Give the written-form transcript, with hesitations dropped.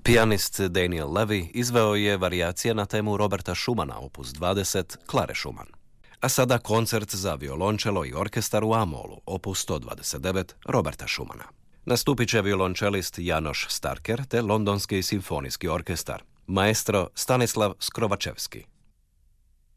Pijanist Daniel Levy izveo je varijacije na temu Roberta Schumana, opus 20, Klare Schumann. A sada koncert za violončelo i orkestar u A-molu, opus 129, Roberta Schumana. Nastupit će violončelist Janoš Starker te Londonski simfonijski orkestar, maestro Stanislav Skrovačevski.